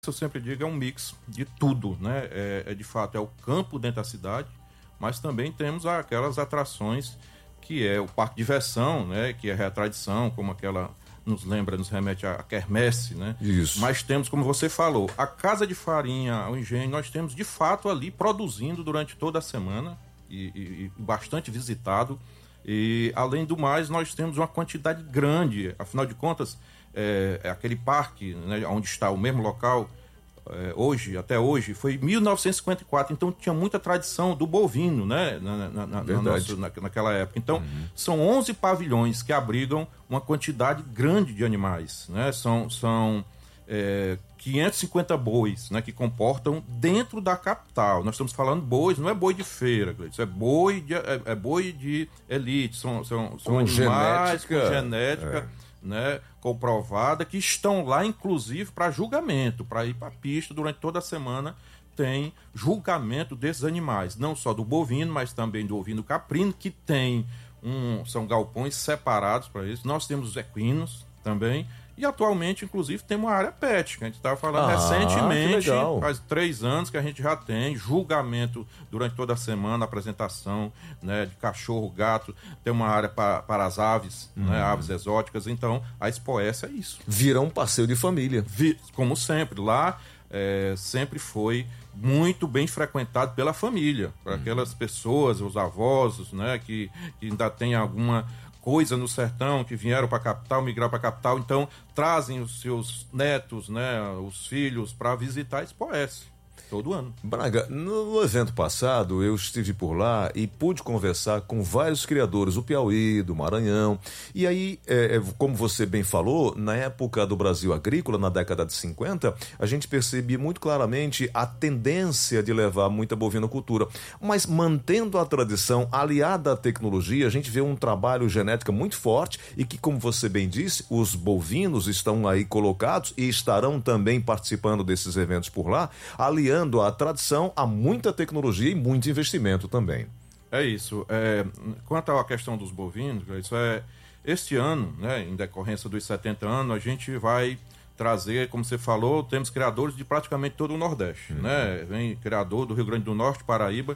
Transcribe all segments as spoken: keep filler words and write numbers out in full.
eu sempre digo, é um mix de tudo, né? É, é de fato, é o campo dentro da cidade, mas também temos aquelas atrações que é o parque de diversão, né? Que é a tradição, como aquela nos lembra, nos remete à quermesse, né? Isso. Mas temos, como você falou, a casa de farinha, o engenho, nós temos de fato ali produzindo durante toda a semana e, e, e bastante visitado. E além do mais, nós temos uma quantidade grande, afinal de contas, é, é aquele parque, né, onde está o mesmo local, é, hoje, até hoje, foi em mil novecentos e cinquenta e quatro, então tinha muita tradição do bovino, né, na, na, na, na nosso, na, naquela época. Então, uhum. São onze pavilhões que abrigam uma quantidade grande de animais, né, são, são é, quinhentos e cinquenta bois, né, que comportam dentro da capital. Nós estamos falando bois, não é boi de feira, isso é boi de, é, é boi de elite, são, são, são animais genética, com genética, é. Né, comprovada, que estão lá, inclusive, para julgamento, para ir para a pista durante toda a semana. Tem julgamento desses animais, não só do bovino, mas também do ovino caprino, que tem um, são galpões separados para isso. Nós temos os equinos também. E atualmente, inclusive, tem uma área pet, que a gente estava falando ah, recentemente, faz três anos que a gente já tem julgamento durante toda a semana, apresentação, né, de cachorro, gato, tem uma área para, para as aves, uhum. né, aves exóticas. Então, a Expoesse é isso. Vira um passeio de família. Vi, como sempre, lá é, sempre foi muito bem frequentado pela família, para uhum. aquelas pessoas, os avós, né, que, que ainda tem alguma coisa no sertão, que vieram para a capital, migrar para a capital, então trazem os seus netos, né, os filhos, para visitar a Expoesse todo ano. Braga, no evento passado eu estive por lá e pude conversar com vários criadores do Piauí, do Maranhão, e aí, é, como você bem falou, na época do Brasil agrícola, na década de cinquenta, a gente percebia muito claramente a tendência de levar muita bovinocultura, mas mantendo a tradição aliada à tecnologia, a gente vê um trabalho genético muito forte e que, como você bem disse, os bovinos estão aí colocados e estarão também participando desses eventos por lá, aliando a tradição a muita tecnologia e muito investimento também. É isso. É, quanto à questão dos bovinos, isso é, este ano, né, em decorrência dos setenta anos, a gente vai trazer, como você falou, temos criadores de praticamente todo o Nordeste. Uhum. Né? Vem criador do Rio Grande do Norte, Paraíba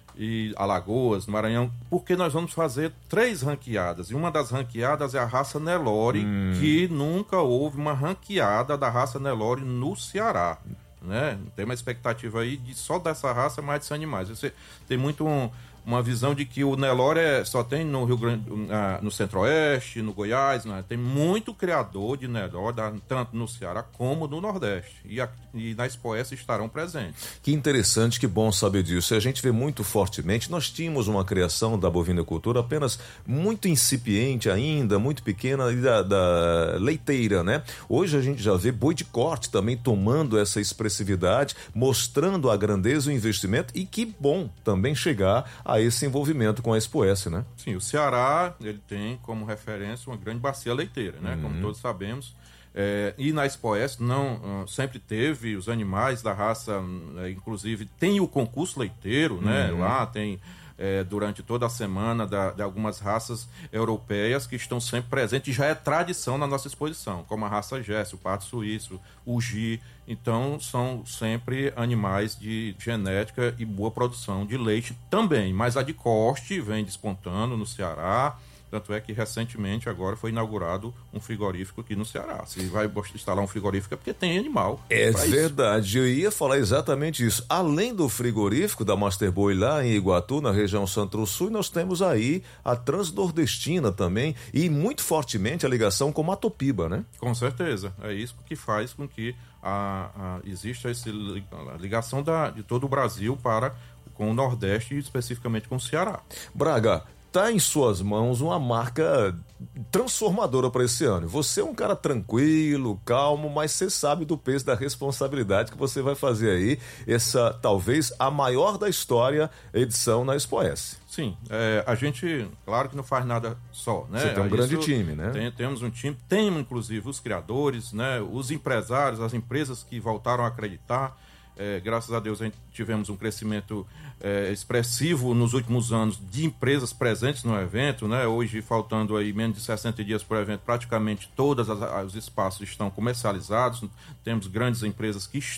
e Alagoas, Maranhão, porque nós vamos fazer três ranqueadas, e uma das ranqueadas é a raça Nelore, hum. que nunca houve uma ranqueada da raça Nelore no Ceará. Né? Tem uma expectativa aí de só dessa raça mais de cem animais. Você tem muito um, uma visão de que o Nelore é, só tem no Rio Grande, no Centro-Oeste, no Goiás, né? Tem muito criador de Nelore, tanto no Ceará como no Nordeste, e, a, e na Expoesse estarão presentes. Que interessante, que bom saber disso. A gente vê muito fortemente, nós tínhamos uma criação da bovinocultura apenas muito incipiente ainda, muito pequena, da, da leiteira, né? Hoje a gente já vê boi de corte também tomando essa expressividade, mostrando a grandeza, o investimento, e que bom também chegar a esse envolvimento com a Expoesse, né? Sim, o Ceará, ele tem como referência uma grande bacia leiteira, né? Uhum. Como todos sabemos. É, e na Expoesse não, uh, sempre teve os animais da raça, uh, inclusive tem o concurso leiteiro, né? Uhum. Lá tem é, durante toda a semana da, de algumas raças europeias que estão sempre presentes, e já é tradição na nossa exposição, como a raça Jesse, o pato suíço, o Gi. Então são sempre animais de genética e boa produção de leite também, mas a de corte vem despontando no Ceará. Tanto é que recentemente agora foi inaugurado um frigorífico aqui no Ceará. Se vai instalar um frigorífico é porque tem animal. É verdade, isso. Eu ia falar exatamente isso. Além do frigorífico da Master Boi lá em Iguatu, na região Centro-Sul, nós temos aí a Transnordestina também, e muito fortemente a ligação com Matopiba, né? Com certeza, é isso que faz com que a, a, exista essa ligação da, de todo o Brasil para, com o Nordeste e especificamente com o Ceará. Braga, está em suas mãos uma marca transformadora para esse ano. Você é um cara tranquilo, calmo, mas você sabe do peso da responsabilidade que você vai fazer aí, essa talvez a maior da história edição na Expoesse. Sim, é, a gente, claro que não faz nada só, né? Você tem um Isso, grande time, né? Tem, temos um time, temos inclusive os criadores, né? Os empresários, as empresas que voltaram a acreditar. É, graças a Deus a gente tivemos um crescimento é, expressivo nos últimos anos de empresas presentes no evento, né? Hoje, faltando aí menos de sessenta dias para o evento, praticamente todos os espaços estão comercializados. Temos grandes empresas que